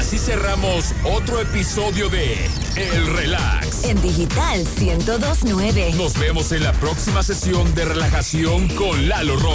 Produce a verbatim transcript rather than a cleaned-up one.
así cerramos otro episodio de El Relax. En Digital ciento dos punto nueve. Nos vemos en la próxima sesión de relajación con Lalo Rosa.